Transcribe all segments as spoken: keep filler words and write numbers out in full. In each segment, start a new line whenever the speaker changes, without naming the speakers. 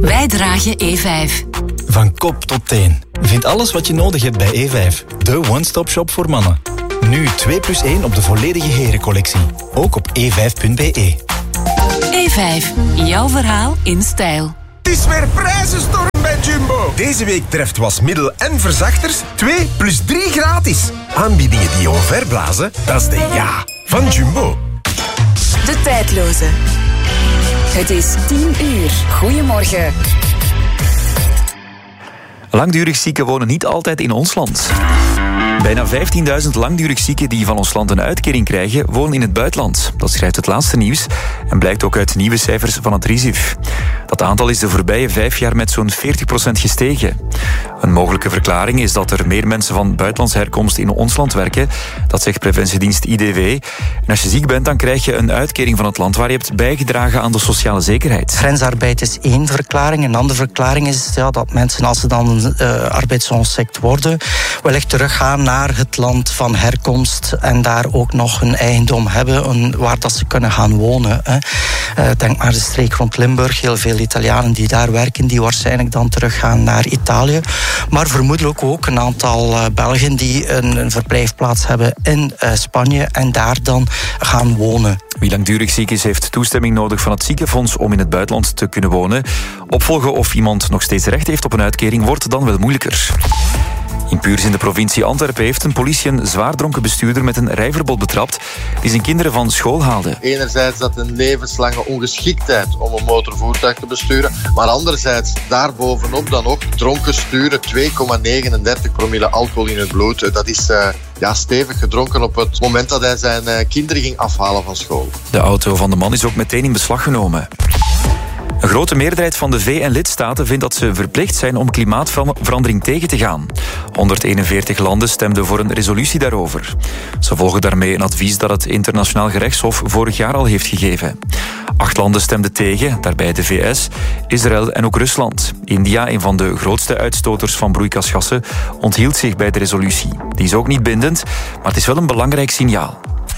Wij dragen E vijf.
Van kop tot teen. Vind alles wat je nodig hebt bij E vijf. De one-stop shop voor mannen. Nu twee plus één op de volledige herencollectie. Ook op e vijf punt b e.
E vijf. Jouw verhaal in stijl.
Het is weer prijzenstorm bij Jumbo. Deze week treft wasmiddel en verzachters twee plus drie gratis. Aanbiedingen die je omverblazen, dat is de ja van Jumbo.
De tijdloze. Het is tien uur. Goedemorgen.
Langdurig zieken wonen niet altijd in ons land. Bijna vijftienduizend langdurig zieken die van ons land een uitkering krijgen, wonen in het buitenland. Dat schrijft het laatste nieuws en blijkt ook uit nieuwe cijfers van het R I S I F. Dat aantal is de voorbije vijf jaar met zo'n veertig procent gestegen. Een mogelijke verklaring is dat er meer mensen van buitenlandse herkomst in ons land werken. Dat zegt preventiedienst I D W. En als je ziek bent, dan krijg je een uitkering van het land waar je hebt bijgedragen aan de sociale zekerheid.
Grensarbeid is één verklaring. Een andere verklaring is ja, dat mensen, als ze dan uh, arbeidsongeschikt worden, wellicht teruggaan naar het land van herkomst en daar ook nog een eigendom hebben een, waar dat ze kunnen gaan wonen. Hè. Uh, denk maar de streek rond Limburg. Heel veel Italianen die daar werken, die waarschijnlijk dan teruggaan naar Italië. Maar vermoedelijk ook een aantal uh, Belgen die een, een verblijfplaats hebben in uh, Spanje en daar dan gaan wonen.
Wie langdurig ziek is, heeft toestemming nodig van het ziekenfonds om in het buitenland te kunnen wonen. Opvolgen of iemand nog steeds recht heeft op een uitkering wordt dan wel moeilijker. In Puurs in de provincie Antwerpen heeft een politie een zwaar dronken bestuurder met een rijverbod betrapt die zijn kinderen van school haalde.
Enerzijds dat een levenslange ongeschiktheid om een motorvoertuig te besturen, maar anderzijds daarbovenop dan ook dronken sturen, twee komma negenendertig promille alcohol in het bloed. Dat is uh, ja, stevig gedronken op het moment dat hij zijn uh, kinderen ging afhalen van school.
De auto van de man is ook meteen in beslag genomen. Een grote meerderheid van de V N-lidstaten vindt dat ze verplicht zijn om klimaatverandering tegen te gaan. honderdeenenveertig landen stemden voor een resolutie daarover. Ze volgen daarmee een advies dat het Internationaal Gerechtshof vorig jaar al heeft gegeven. Acht landen stemden tegen, daarbij de V S, Israël en ook Rusland. India, een van de grootste uitstoters van broeikasgassen, onthield zich bij de resolutie. Die is ook niet bindend, maar het is wel een belangrijk signaal.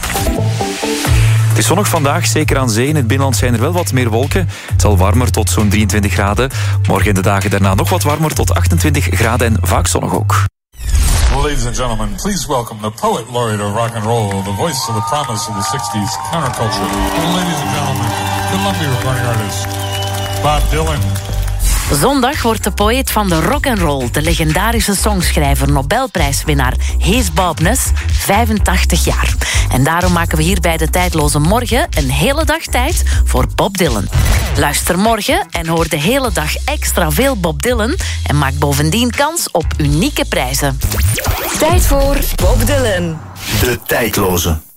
Het is zonnig vandaag, zeker aan zee. In het binnenland zijn er wel wat meer wolken. Het zal warmer tot zo'n drieëntwintig graden. Morgen en de dagen daarna nog wat warmer tot achtentwintig graden en vaak zonnig ook.
Ladies and gentlemen, please welcome the poet laureate of rock and roll, the voice of the promise of the sixties, counterculture. Ladies and gentlemen, Columbia recording artist Bob Dylan.
Zondag wordt de poëet van de rock'n'roll, de legendarische songschrijver, Nobelprijswinnaar Hees Bobness, vijfentachtig jaar. En daarom maken we hier bij de Tijdloze Morgen een hele dag tijd voor Bob Dylan. Luister morgen en hoor de hele dag extra veel Bob Dylan en maak bovendien kans op unieke prijzen.
Tijd voor Bob Dylan.
De Tijdloze.